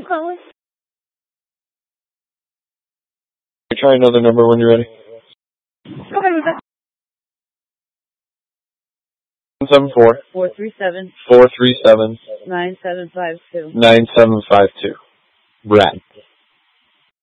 you calling? Try another number when you're ready. Go ahead with that. 174 437 437 9752. 9752. Brad.